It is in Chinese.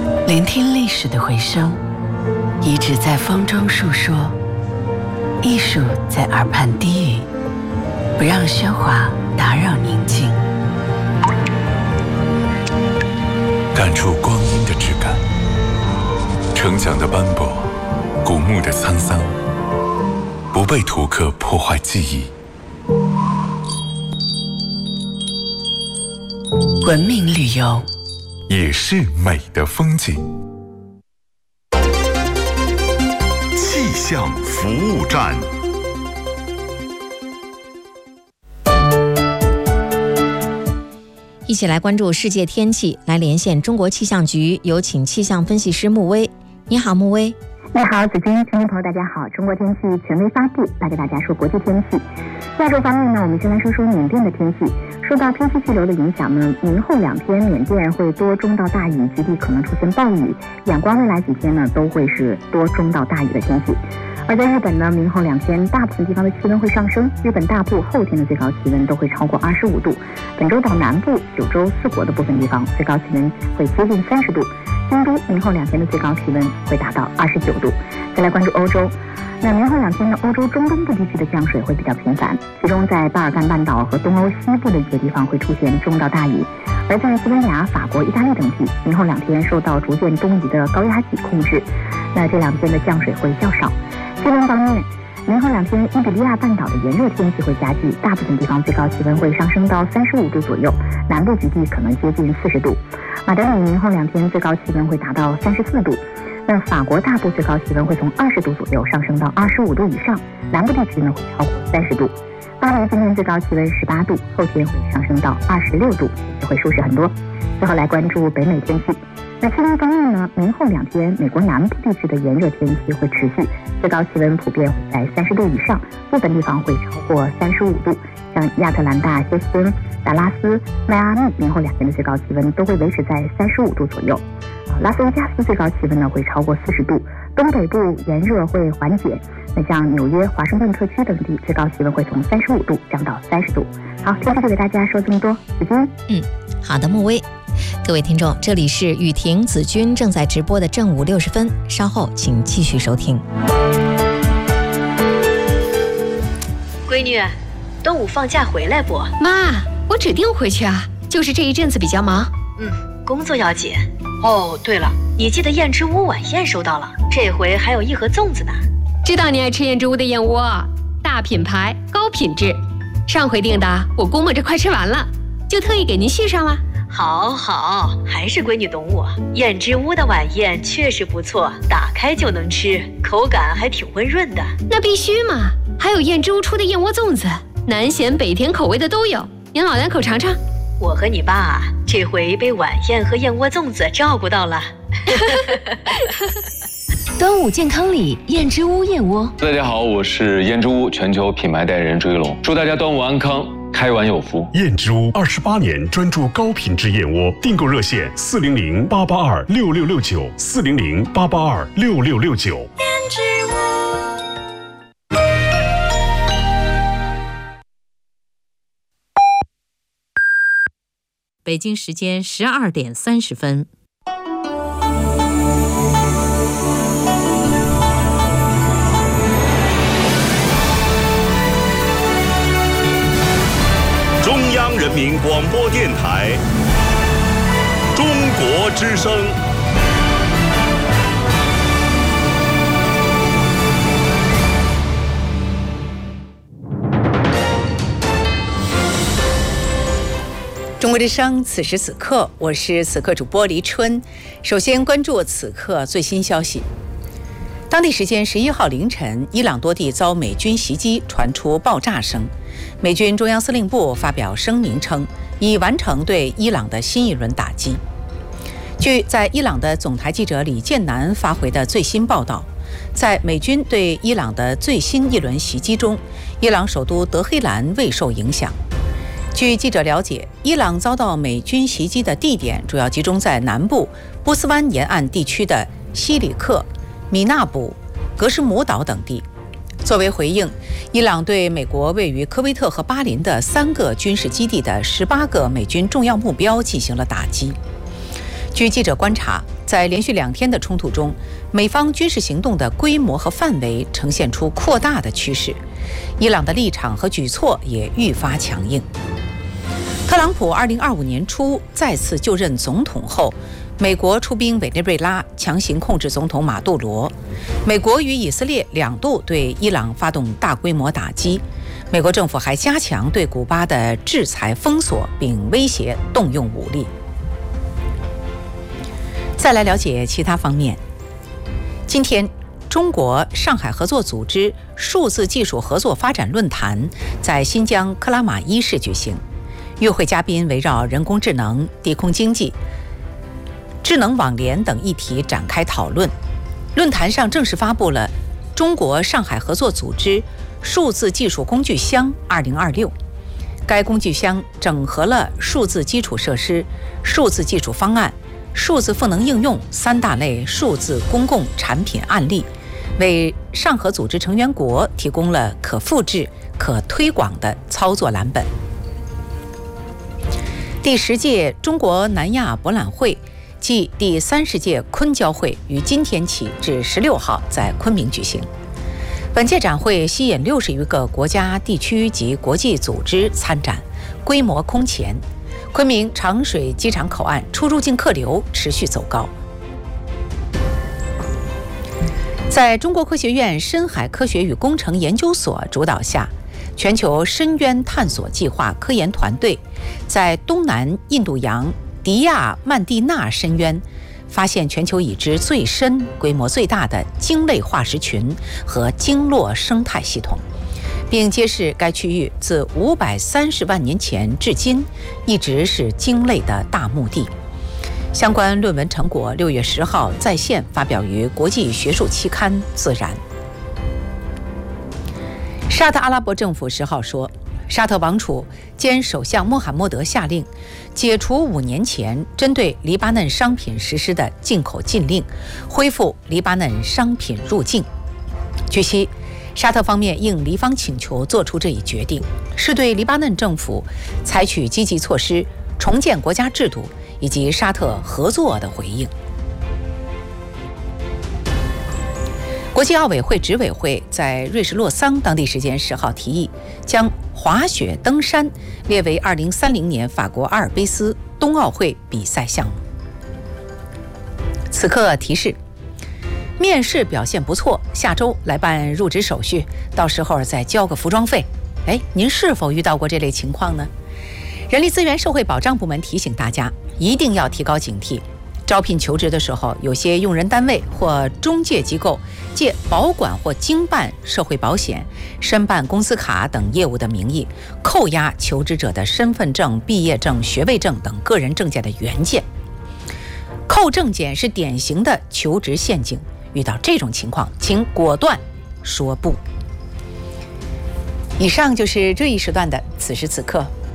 聆听历史的回声，遗址在风中述说，艺术在耳畔低语，不让喧哗打扰宁静， 感触光阴的质感，成长的斑驳，古墓的沧桑，不被图刻破坏记忆。 文明旅游也是美的风景。 气象服务站， 一起来关注世界天气，来连线中国气象局，有请气象分析师穆威。你好，穆威。 你好，子君，听众朋友大家好。中国天气权威发布，来给大家说国际天气。亚洲方面呢，我们先来说说缅甸的天气。受到偏西气流的影响呢，明后2天缅甸会多中到大雨，局地可能出现暴雨。仰光未来几天呢，都会是多中到大雨的天气。而在日本呢，明后2天大部分地方的气温会上升，日本大部后天的最高气温都会超过25度。本州岛南部、九州、四国的部分地方最高气温会接近30度。京都明后2天的最高气温会达到29度。再来关注欧洲，那明后2天呢，欧洲中东部地区的降水会比较频繁，其中在巴尔干半岛和东欧西部的一些地方会出现中到大雨。而在西班牙、法国、意大利等地，明后2天受到逐渐东移的高压脊控制，那这2天的降水会较少。气温方面，明后2天伊比利亚半岛的炎热天气会加剧，大部分地方最高气温会上升到35度左右，南部局地可能接近40度。马德里明后2天最高气温会达到34度，那法国大部最高气温会从20度左右上升到25度以上，南部地区呢会超过30度。巴黎今天最高气温18度，后天会上升到26度，也会舒适很多。最后来关注北美天气。那气温方面呢，明后2天美国南部地区的炎热天气会持续，最高气温普遍会在30度以上，部分地方会超过35度。像亚特兰大、休斯敦、达拉斯、迈阿密明后2天的最高气温都会维持在35度左右。拉斯维加斯最高气温呢会超过40度，东北部炎热会缓解。那像纽约、华盛顿特区等地最高气温会从35度降到30度。好，天气就给大家说这么多，子君。 好的，穆威。各位听众，这里是雨婷、子君正在直播的正午60分，稍后请继续收听。 闺女，端午放假回来不？ 妈，我指定回去啊，就是这一阵子比较忙。 工作要紧。哦，对了，你记得燕之屋晚宴收到了，这回还有1盒粽子呢。 知道你爱吃燕之屋的燕窝，大品牌高品质，上回订的我估摸着快吃完了，就特意给您续上了。 好，还是闺女懂我。燕之屋的晚宴确实不错，打开就能吃，口感还挺温润的。 那必须嘛，还有燕之屋出的燕窝粽子，南咸北甜口味的都有，您老两口尝尝。 我和你爸这回被晚宴和燕窝粽子照顾到了。 端午健康礼，燕之屋燕窝。 大家好，我是燕之屋全球品牌代言人朱一龙，祝大家端午安康，开碗有福。 燕之屋28年专注高品质燕窝，订购热线400-882-6669，400-882-6669。 燕之屋。 北京时间12点30分。 中央人民广播电台，中国之声。 中国之声，此时此刻，我是此刻主播黎春。首先关注此刻最新消息。当地时间11号凌晨，伊朗多地遭美军袭击，传出爆炸声。美军中央司令部发表声明称，已完成对伊朗的新一轮打击。据在伊朗的总台记者李建南发回的最新报道，在美军对伊朗的最新一轮袭击中，伊朗首都德黑兰未受影响。据记者了解，伊朗遭到美军袭击的地点主要集中在南部波斯湾沿岸地区的西里克、米纳卜、格什姆岛等地。作为回应，伊朗对美国位于科威特和巴林的3个军事基地的18个美军重要目标进行了打击。据记者观察， 在连续2天的冲突中，美方军事行动的规模和范围呈现出扩大的趋势，伊朗的立场和举措也愈发强硬。特朗普2025年初再次就任总统后，美国出兵委内瑞拉强行控制总统马杜罗，美国与以色列2度对伊朗发动大规模打击，美国政府还加强对古巴的制裁封锁，并威胁动用武力。再来了解其他方面。今天，中国上海合作组织数字技术合作发展论坛在新疆克拉玛依市举行。与会嘉宾围绕人工智能、低空经济、智能网联等议题展开讨论。论坛上正式发布了中国上海合作组织数字技术工具箱2026。该工具箱整合了数字基础设施、数字技术方案、数字赋能应用3大类数字公共产品案例，为上合组织成员国提供了可复制、可推广的操作蓝本。第10届中国南亚博览会暨第30届昆交会于今天起至16号在昆明举行。本届展会吸引60余个国家、地区及国际组织参展，规模空前。昆明长水机场口岸出入境客流持续走高。在中国科学院深海科学与工程研究所主导下，全球深渊探索计划科研团队在东南印度洋迪亚曼蒂纳深渊发现全球已知最深、规模最大的鲸类化石群和鲸落生态系统，并揭示该区域自530万年前至今一直是鲸类的大墓地。相关论文成果6月10号在线发表于国际学术期刊《自然》。沙特阿拉伯政府10号说，沙特王储兼首相穆罕默德下令解除5年前针对黎巴嫩商品实施的进口禁令，恢复黎巴嫩商品入境。据悉，沙特方面应黎方请求做出这一决定，是对黎巴嫩政府采取积极措施、重建国家制度以及沙特合作的回应。国际奥委会执委会在瑞士洛桑当地时间10号提议，将滑雪登山列为2030年法国阿尔卑斯冬奥会比赛项目。此刻提示：面试表现不错，下周来办入职手续，到时候再交个服装费。您是否遇到过这类情况呢？人力资源社会保障部门提醒大家，一定要提高警惕。招聘求职的时候，有些用人单位或中介机构借保管或经办社会保险、申办工资卡等业务的名义，扣押求职者的身份证、毕业证、学位证等个人证件的原件。扣证件是典型的求职陷阱，遇到这种情况，请果断说不。以上就是这一时段的此时此刻。